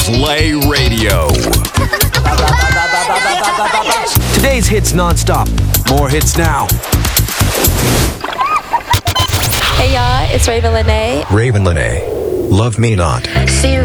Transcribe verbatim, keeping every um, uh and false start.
Play Radio. Today's hits non-stop. More hits now. Hey y'all, it's Raven Lene. Raven Lene. Love Me Not. See you